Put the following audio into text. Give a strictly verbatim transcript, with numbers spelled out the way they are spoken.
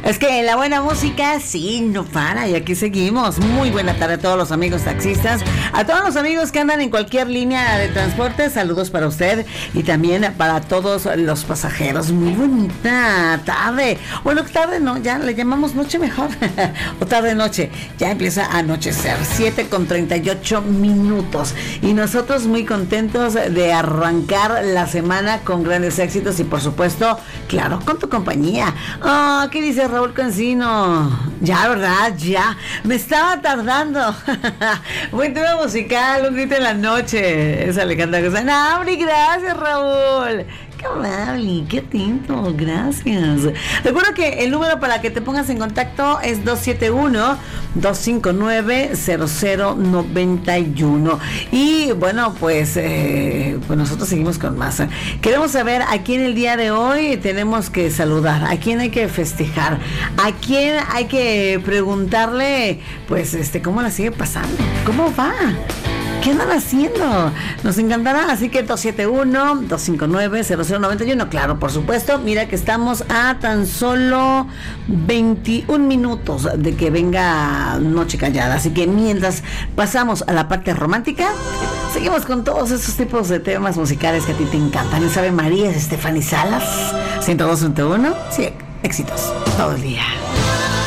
Es que la buena música sí no para y aquí seguimos. Muy buena tarde a todos los amigos taxistas, a todos los amigos que andan en cualquier línea de transporte, saludos para usted y también para todos los pasajeros. Muy bonita tarde. Bueno, tarde no, ya le llamamos noche mejor. O tarde noche, ya empieza a anochecer, siete con treinta y ocho minutos. Y nosotros muy contentos de arrancar la semana con grandes éxitos y por supuesto, claro, con tu compañía. Oh, ¿qué dice Raúl Cancino? Ya, ¿verdad? Ya. Me estaba tardando. Buen tema musical, un grito en la noche. Es Alejandra Guzmán. No, hombre, gracias, Raúl. Qué amable, qué atento, gracias. Recuerda que el número para que te pongas en contacto es dos siete uno, dos cinco nueve, cero cero nueve uno. Y bueno, pues, eh, pues nosotros seguimos con más. Queremos saber a quién el día de hoy tenemos que saludar, a quién hay que festejar, a quién hay que preguntarle, pues, este, cómo la sigue pasando, cómo va. ¿Qué andan haciendo? Nos encantará, así que dos siete uno, dos cinco nueve, cero cero nueve uno, claro, por supuesto. Mira que estamos a tan solo veintiún minutos de que venga Noche Callada, así que mientras pasamos a la parte romántica, seguimos con todos esos tipos de temas musicales que a ti te encantan. ¿Sabe María Estefany Salas? ciento dos punto uno, sí, éxitos todo el día.